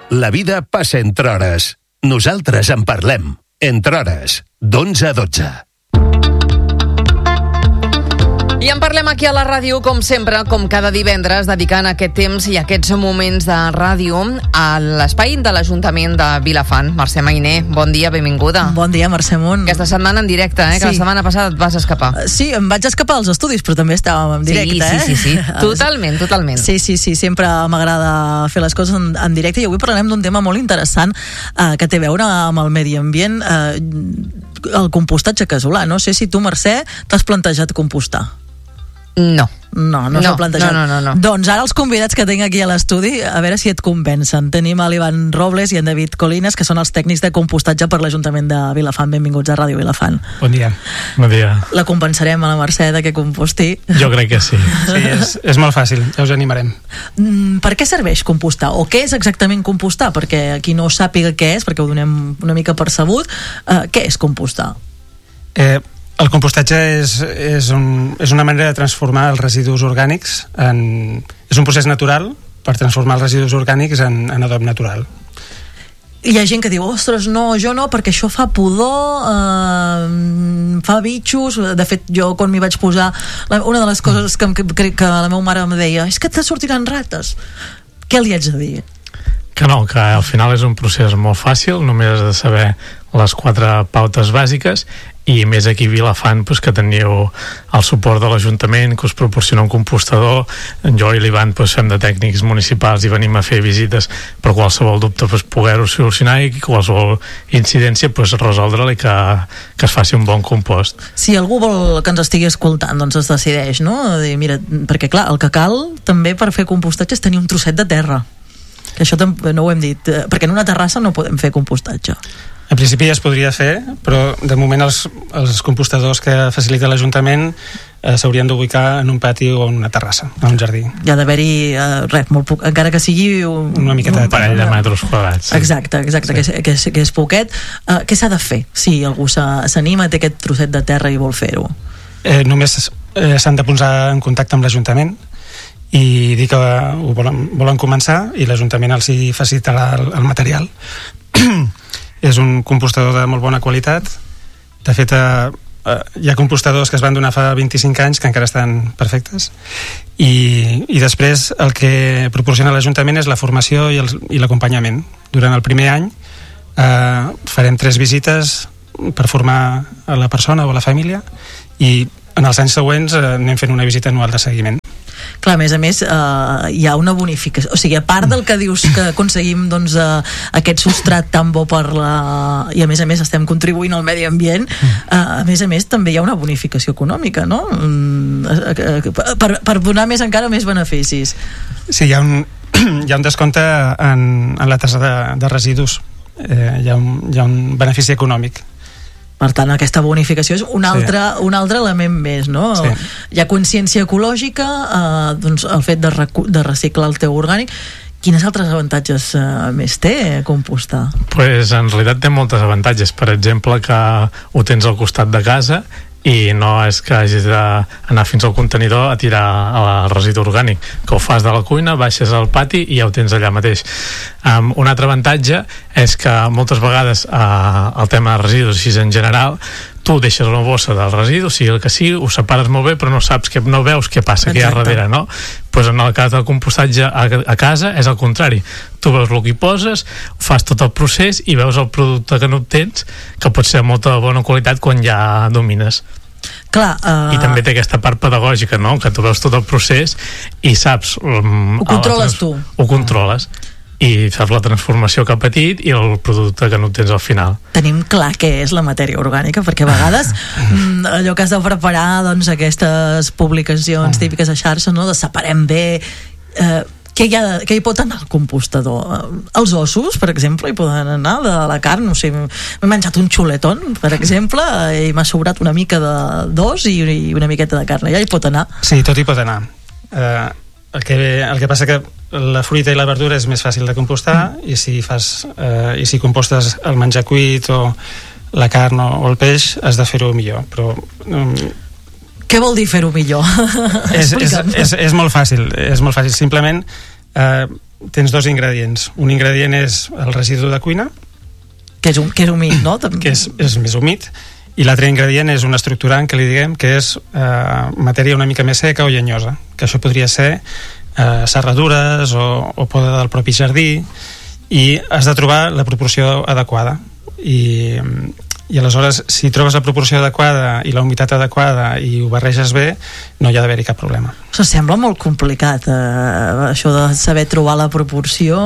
La vida passa entre hores. Nosaltres en parlem. Entre hores, d'11 a 12. I en parlem aquí a la ràdio, com sempre, com cada divendres, dedicant aquest temps i aquests moments de ràdio a l'espai de l'Ajuntament de Vilafant. Mercè Mainer, bon dia, benvinguda. Bon dia, Mercè Munt. Aquesta setmana en directe, que Sí. la setmana passada et vas escapar. Sí, em vaig escapar als estudis, però també estàvem en directe, Sí. Totalment. Sí, sempre m'agrada fer les coses en directe, i avui parlarem d'un tema molt interessant que té a veure amb el medi ambient, el compostatge casolà. No sé si tu, Mercè, t'has plantejat compostar. No. No s'ho ha plantejat. No. Doncs ara els convidats que tinc aquí a l'estudi, a veure si et convencen. Tenim l'Ivan Robles i en David Colines, que són els tècnics de compostatge per l'Ajuntament de Vilafant. Benvinguts a Ràdio Vilafant. Bon dia. La convencerem a la Mercè de que composti? Jo crec que sí. Sí, és molt fàcil, ja us animarem. Per què serveix compostar? O què és exactament compostar? Perquè qui no sàpiga què és, perquè ho donem una mica per sabut, què és compostar? El compostatge és una manera de transformar els residus orgànics és un procés natural per transformar els residus orgànics en adob natural. Hi ha gent que diu, ostres, no, jo no, perquè això fa pudor, fa bitxos. De fet, jo quan m'hi vaig posar, una de les coses que la meva mare em deia, és que te sortiran rates. Què li haig de dir? Que no, que al final és un procés molt fàcil, només has de saber les 4 pautes bàsiques, i més aquí a Vilafant, doncs, que teniu el suport de l'Ajuntament, que us proporciona un compostador. Jo i l'Ivan fem de tècnics municipals i venim a fer visites per qualsevol dubte, poder-ho solucionar, i qualsevol incidència resoldre-la i que es faci un bon compost. Si algú vol que ens estigui escoltant, doncs es decideix, no? Mira, perquè clar, el que cal també per fer compostatge és tenir un trosset de terra, que això no ho hem dit, perquè en una terrassa no podem fer compostatge. En principi ja es podria fer, però de moment els compostadors que facilita l'Ajuntament s'haurien d'ubicar en un pati o en una terrassa, en un jardí. Hi ha d'haver-hi encara que sigui una miqueta de parell de metres quadrats. Sí. Exacte, sí. que és poquet. Què s'ha de fer si algú s'anima, té aquest trosset de terra i vol fer-ho? Només s'han de posar en contacte amb l'Ajuntament i dir que ho volen començar, i l'Ajuntament els hi facilitarà el material. És un compostador de molt bona qualitat. De fet, hi ha compostadors que es van donar fa 25 anys que encara estan perfectes, i després el que proporciona l'Ajuntament és la formació i l'acompanyament. Durant el primer any farem 3 visites per formar a la persona o a la família, i en els anys següents anem fent una visita anual de seguiment. Clar, a més, hi ha una bonificació. O sigui, a part del que dius que aconseguim aquest substrat tan bo i a més estem contribuint al medi ambient, a més també hi ha una bonificació econòmica, no? Per donar encara més beneficis. Sí, hi ha un descompte en la tassa de residus. Hi ha un benefici econòmic. Per tant, aquesta bonificació és un altre element més, no? Sí. Hi ha consciència ecològica, doncs el fet de reciclar el teu orgànic. Quins altres avantatges més té compostar? Pues en realitat té moltes avantatges. Per exemple, que ho tens al costat de casa i no és que hagis d'anar fins al contenidor a tirar el residu orgànic, que ho fas de la cuina, baixes al pati i ja ho tens allà mateix. Un altre avantatge és que moltes vegades el tema de residus, així en general, tu deixes una bossa del residu, sigui el que sigui, ho separes molt bé, però no veus què passa, què hi ha darrere, no? Pues en el cas del compostatge a casa és el contrari. Tu veus el que hi poses, fas tot el procés i veus el producte que n'obtens, que pot ser de molta bona qualitat quan ja domines. Clar, i també té aquesta part pedagògica, no? Que tu veus tot el procés i saps... Ho controles tu. Ho controles. I saps la transformació que ha patit i el producte que n'obtens al final. Tenim clar què és la matèria orgànica, perquè a vegades allò que has de preparar, doncs, aquestes publicacions típiques a xarxa, no? De separem bé, què hi pot anar al compostador? Els ossos, per exemple, hi poden anar, de la carn, no sé, m'he menjat un xuletón, per exemple, i m'ha sobrat una mica d'os i una miqueta de carn, ja hi pot anar. Sí, tot hi pot anar. El que passa que la fruita i la verdura és més fàcil de compostar, i si compostes el menjar cuit o la carn o el peix, has de fer-ho millor, però... Què vol dir fer-ho millor? És molt fàcil, simplement tens dos ingredients. Un ingredient és el residu de cuina, que és humit, no? Que és més humit, i l'altre ingredient és un estructurant, que li diguem, que és matèria una mica més seca o llenyosa, que això podria ser serradures o poda del propi jardí, i has de trobar la proporció adequada. I aleshores, si trobes la proporció adequada i la humitat adequada i ho barreges bé, no hi ha d'haver-hi cap problema. Això sembla molt complicat, això de saber trobar la proporció.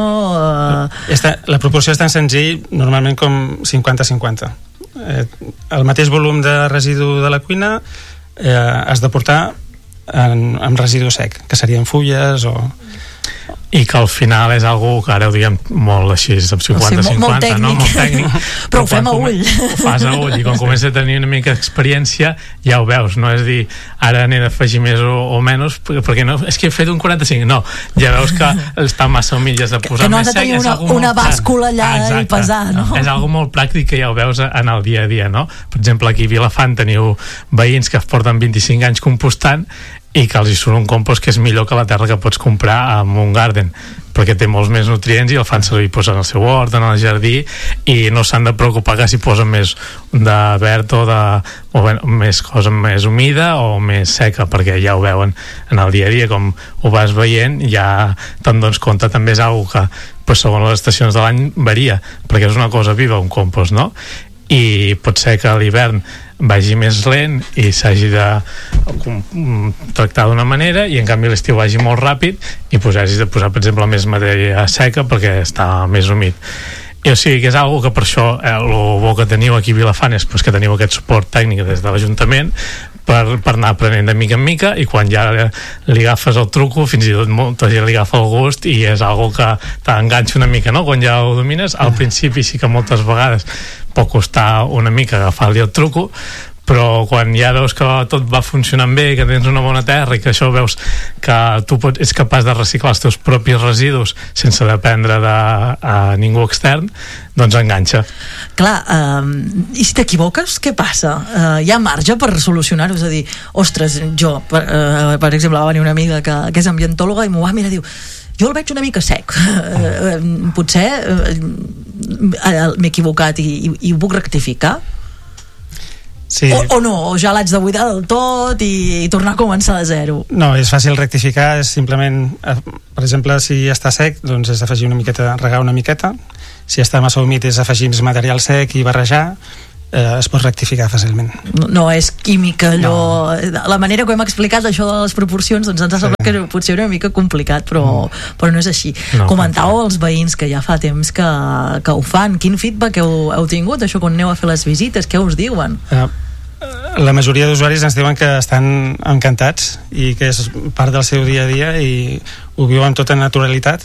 La proporció és tan senzill, normalment com 50-50. El mateix volum de residu de la cuina has de portar amb residu sec, que serien fulles o... I que al final és algo que ara ho diem molt així, 50-50, molt tècnic. No? Molt tècnic, però ho fem a ull. Ho fas a ull, i quan comences a tenir una mica d'experiència ja ho veus, no és dir ara n'he d'afegir més o menys, perquè no, és que he fet un 45, no, ja veus que està massa humil, ja has de posar més sec. Que no has de tenir una bàscula allà. Exacte. I pesar, no? És algo molt pràctic que ja ho veus en el dia a dia, no? Per exemple, aquí a Vilafant teniu veïns que porten 25 anys compostant i que els hi surt un compost que és millor que la terra que pots comprar a un garden, perquè té molts més nutrients i el fan servir en el seu hort, en el jardí, i no s'han de preocupar que si posen més de verd o més cosa més humida o més seca, perquè ja ho veuen en el dia a dia, com ho vas veient, ja te'n dones compte. També és una que segons les estacions de l'any varia, perquè és una cosa viva, un compost, no? I pot ser que a l'hivern vagi més lent i s'hagi de tractar d'una manera, i en canvi a l'estiu vagi molt ràpid i hagis de posar, per exemple, més matèria seca perquè està més humit. I o sigui que és algo que per això el bo que teniu aquí a Vilafant és que teniu aquest suport tècnic des de l'Ajuntament per anar aprenent de mica en mica, i quan ja li agafes el truco, fins i tot molta gent li agafa el gust i és algo que t'enganxa una mica, no? Quan ja ho domines, al principi sí que moltes vegades pot costar una mica agafar-li el truco, però quan ja veus que tot va funcionant bé, que tens una bona terra i que això veus que tu ets capaç de reciclar els teus propis residus sense dependre de ningú extern, doncs enganxa. Clar, i si t'equivoques, què passa? Hi ha marge per solucionar-ho? És a dir, ostres, jo, per exemple, va venir una amiga que és ambientòloga i m'ho va mirar i diu, jo el veig una mica sec, potser m'he equivocat i ho puc rectificar? Sí. O no, o ja l'haig de buidar del tot i tornar a començar de zero? No, és fàcil rectificar, és simplement, per exemple, si està sec, doncs és afegir una miqueta, regar una miqueta. Si està massa humit és afegir material sec i barrejar. Es pot rectificar fàcilment. No és química allò... No. La manera que hem explicat això de les proporcions, doncs ens sembla que potser una mica complicat, però no és així. No, comentàveu als veïns que ja fa temps que ho fan. Quin feedback heu tingut, això, quan aneu a fer les visites? Què us diuen? La majoria d'usuaris ens diuen que estan encantats i que és part del seu dia a dia i ho viuen amb tota naturalitat,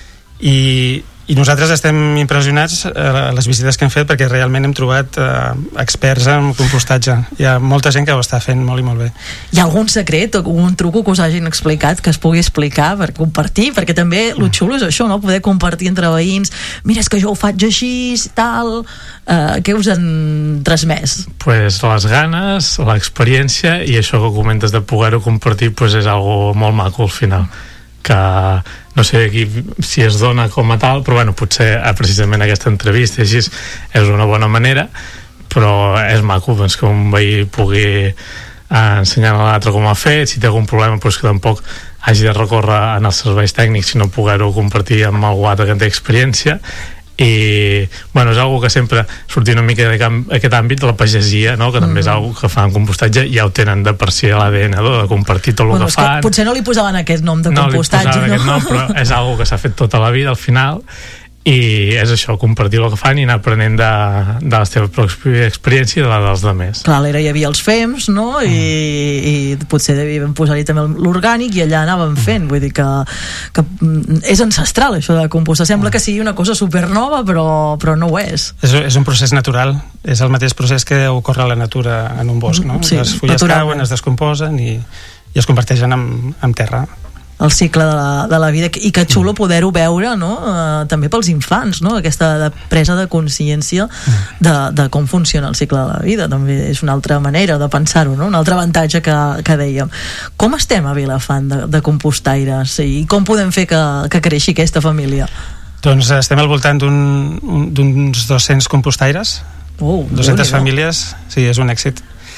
i nosaltres estem impressionats a les visites que hem fet, perquè realment hem trobat experts en compostatge. Hi ha molta gent que ho està fent molt i molt bé. Hi ha algun secret o algun truco que us hagin explicat, que es pugui explicar per compartir? Perquè també el xulo és això, no? Poder compartir entre veïns. Mira, és que jo ho faig així, tal... Què us han transmès? Pues les ganes, l'experiència, i això que comentes de poder-ho compartir, pues és algo molt maco al final, que no sé aquí si es dona com a tal, però bueno, potser precisament aquesta entrevista així és una bona manera, però és maco doncs, que un veí pugui ensenyar a l'altre com ha fet, si té algun problema doncs que tampoc hagi de recórrer en els serveis tècnics, sinó poder-ho compartir amb algú altre que en té experiència. I bueno, és una que sempre sortir una mica d'aquest àmbit de la pagesia, no? Que també és una que fan compostatge, ja ho tenen de per si a l'ADN, de compartir tot el que fan. Que potser no li posaven aquest nom de compostatge, no? Aquest nom, però és una que s'ha fet tota la vida al final, i és això, compartir el que fan i anar aprenent de la seva pròpia experiència i de la dels altres. Clar, l'era hi havia els FEMs, no? I potser devien posar-hi també l'orgànic i allà anàvem fent, vull dir que és ancestral això de compostar, sembla que sigui una cosa supernova, però no ho és. És un procés natural, és el mateix procés que ocorre a la natura en un bosc, no? Sí, les fulles cauen, es descomposen i es converteixen en terra. cicle de la vida, i que xulo poder-ho veure, no? També pels infants, no? Aquesta presa de consciència de com funciona el cicle de la vida, també és una altra manera de pensar-ho, no? Un altre avantatge que dèiem. Com estem a Vilafant de compostaires i com podem fer que creixi aquesta família? Doncs estem al voltant d'uns 200 compostaires, 200 famílies, sí, és un èxit.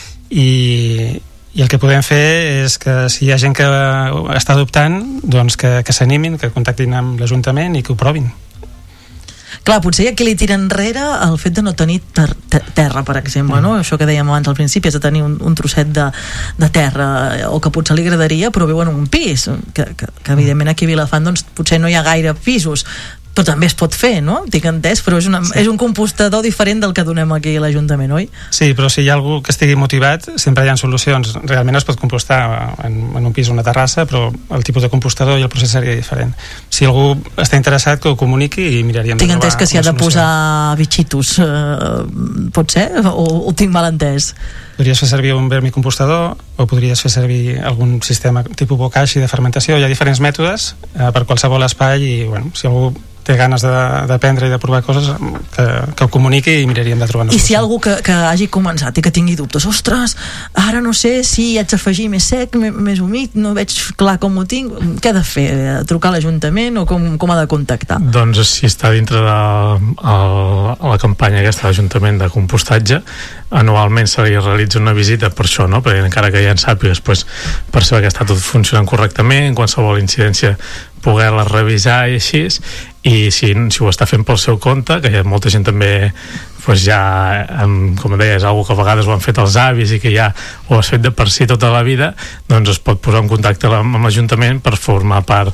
I el que podem fer és que si hi ha gent que està adoptant, doncs que s'animin, que contactin amb l'Ajuntament i que ho provin. Clar, potser hi ha qui li tira enrere el fet de no tenir terra, per exemple, no? Això que dèiem abans al principi, és de tenir un trosset de terra, o que potser li agradaria, però viu en un pis, que evidentment aquí a Vilafant doncs, potser no hi ha gaire pisos, però també es pot fer, no? Tinc entès, però és un compostador diferent del que donem aquí a l'Ajuntament, oi? Sí, però si hi ha algú que estigui motivat, sempre hi ha solucions. Realment es pot compostar en un pis o una terrassa, però el tipus de compostador i el procés seria diferent. Si algú està interessat, que ho comuniqui i miraríem de trobar. Tinc entès que s'hi ha de posar bitxitos, pot ser? O tinc mal entès? Podries fer servir un vermicompostador o podries fer servir algun sistema tipus bokashi de fermentació. Hi ha diferents mètodes per qualsevol espai i, bueno, si algú té ganes d'aprendre i de provar coses, que ho comuniqui i miraríem de trobar una solució. I si hi ha algú que hagi començat i que tingui dubtes, ostres, ara no sé si haig d'afegir més sec, més humit, no veig clar com ho tinc, què ha de fer? Trucar a l'Ajuntament o com ha de contactar? Doncs si està dintre de la campanya aquesta de l'Ajuntament de compostatge, anualment se li realitza una visita per això, no? Perquè encara que ja en sàpigues, pues, per saber que està tot funcionant correctament, qualsevol incidència poder-la revisar i així, i si ho està fent pel seu compte, que hi ha molta gent també pues ja, com deia, és una que a vegades ho han fet els avis i que ja ho has fet de per si tota la vida, doncs es pot posar en contacte amb l'Ajuntament per formar part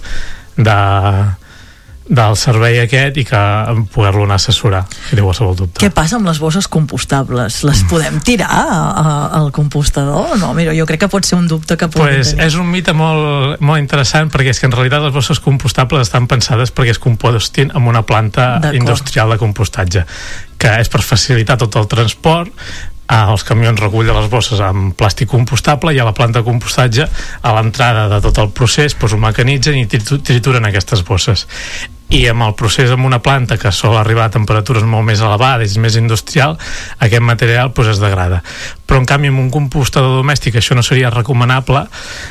del servei aquest i que poder-lo anar a assessorar si té qualsevol dubte. Què passa amb les bosses compostables? Les podem tirar al compostador? No, mira, jo crec que pot ser un dubte que podem tenir. És un mite molt, molt interessant, perquè és que en realitat les bosses compostables estan pensades perquè es compostin amb una planta industrial de compostatge, que és per facilitar tot el transport. Els camions recullen les bosses amb plàstic compostable i a la planta de compostatge, a l'entrada de tot el procés, ho mecanitzen i trituren aquestes bosses. I amb el procés amb una planta que sol arribar a temperatures molt més elevades i més industrial, aquest material es degrada. Però en canvi amb un compostador domèstic això no seria recomanable,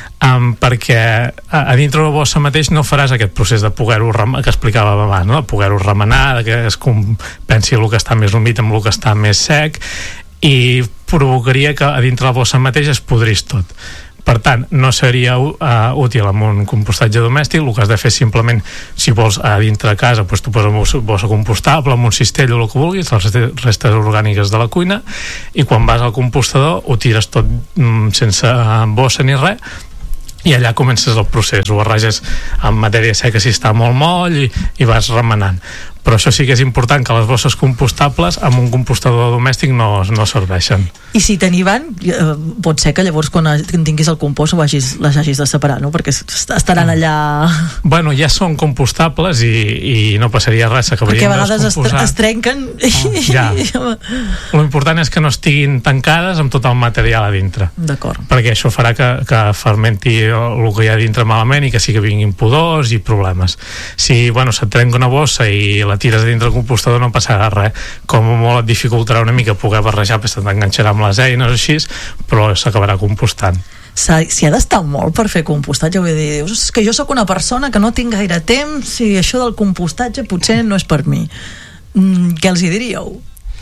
perquè a dintre la bossa mateix no faràs aquest procés de poder-ho que explicava abans, no? De poder-ho remenar, que es compensi el que està més humit amb el que està més sec, i provocaria que a dintre la bossa mateix es podrís tot. Per tant, no seria útil amb un compostatge domèstic. El que has de fer simplement, si vols a dintre de casa, tu poses una bossa compostable amb un cistell o el que vulguis, les restes orgàniques de la cuina, i quan vas al compostador ho tires tot sense bossa ni res, i allà comences el procés, ho barreges amb matèria seca si està molt moll i vas remenant. Però això sí que és important, que les bosses compostables amb un compostador domèstic no serveixen. I si te n'hi van, pot ser que llavors quan tinguis el compost les hagis de separar, no? Perquè estaran allà... Bueno, ja són compostables i no passaria res, perquè a vegades es trenquen. Ja. L'important és que no estiguin tancades amb tot el material a dintre. D'acord. Perquè això farà que fermenti el que hi ha dintre malament i que sí que vinguin pudors i problemes. Si se't trenca una bossa i la tires dintre del compostador no passarà res, com molt et dificultarà una mica poder barrejar, perquè t'enganxarà amb les eines així, però s'acabarà compostant. S'hi ha d'estar molt per fer compostatge, vull dir, és que jo sóc una persona que no tinc gaire temps i això del compostatge potser no és per mi. Què els hi diríeu?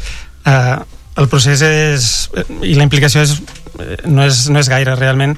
El procés i la implicació no és gaire realment.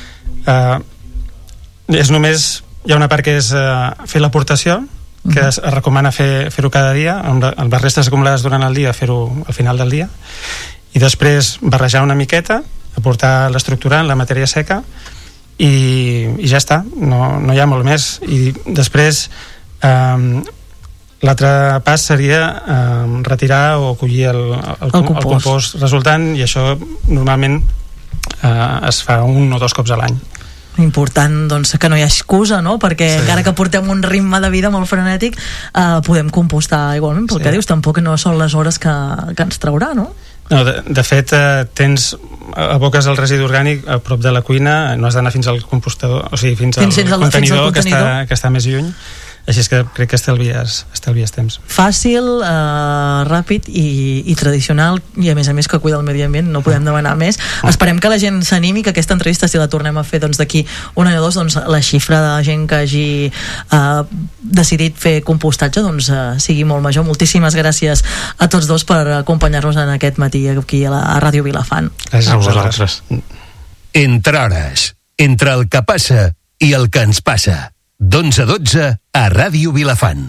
És només, hi ha una part que és fer l'aportació, que es recomana fer-ho cada dia, amb les restes acumulades durant el dia, fer-ho al final del dia, i després barrejar una miqueta, aportar l'estructurant, la matèria seca, i ja està, no hi ha molt més. I després l'altre pas seria retirar o collir el compost resultant, i això normalment es fa 1 o 2 cops a l'any. Important, doncs, que no hi ha excusa, no? Perquè encara que portem un ritme de vida molt frenètic, podem compostar igualment, pel que dius, tampoc no són les hores que ens traurà, no? No, de fet, aboques el residu orgànic a prop de la cuina, no has d'anar fins al compostador, o sigui, fins al contenidor, que està més lluny. Així és que crec que estalvies temps. Fàcil, ràpid i tradicional, i a més que cuida el medi ambient, no podem demanar més. Esperem que la gent s'animi, que aquesta entrevista, si la tornem a fer d'aquí un any o dos, la xifra de gent que hagi decidit fer compostatge sigui molt major. Moltíssimes gràcies a tots dos per acompanyar-nos en aquest matí aquí a Ràdio Vilafant. Gràcies a vosaltres. Entre hores, entre el que passa i el que ens passa. d'11 a 12 a Ràdio Vilafant.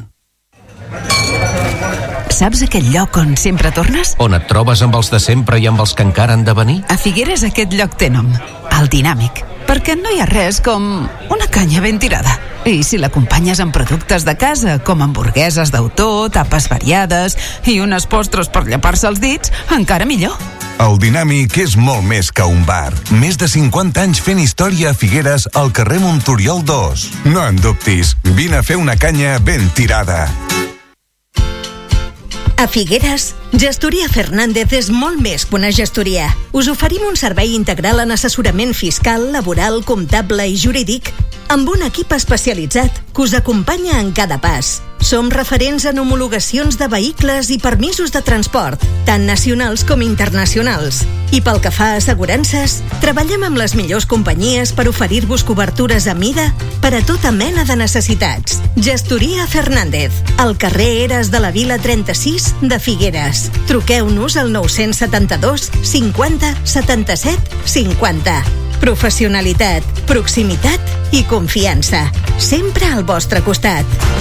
Saps aquell lloc on sempre tornes? On et trobes amb els de sempre i amb els que encara han de venir? A Figueres aquest lloc té nom, el Dinàmic, perquè no hi ha res com una canya ben tirada. I si l'acompanyes amb productes de casa, com hamburgueses d'autor, tapes variades i unes postres per llepar-se els dits, encara millor. El Dinàmic és molt més que un bar. Més de 50 anys fent història a Figueres al carrer Montoriol 2. No en dubtis, vine a fer una canya ben tirada. A Figueres, Gestoria Fernández és molt més que una gestoria. Us oferim un servei integral en assessorament fiscal, laboral, comptable i jurídic, amb un equip especialitzat que us acompanya en cada pas. Som referents en homologacions de vehicles i permisos de transport, tant nacionals com internacionals. I pel que fa a assegurances, treballem amb les millors companyies per oferir-vos cobertures a mida per a tota mena de necessitats. Gestoria Fernández, al carrer Eres de la Vila 36 de Figueres. Truqueu-nos al 972 50 77 50. Professionalitat, proximitat i confiança. Sempre al vostre costat.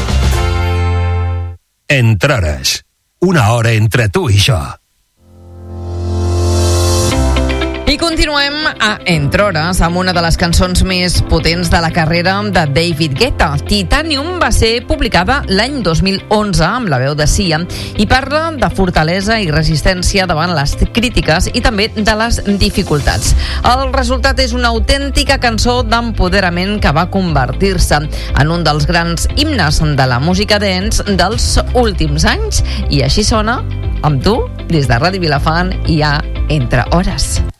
Entre hores, una hora entre tu i jo. I continuem a Entre hores amb una de les cançons més potents de la carrera de David Guetta. Titanium va ser publicada l'any 2011 amb la veu de Sia i parla de fortalesa i resistència davant les crítiques i també de les dificultats. El resultat és una autèntica cançó d'empoderament que va convertir-se en un dels grans himnes de la música dance dels últims anys, i així sona amb tu des de Ràdio Vilafant i a Entre hores.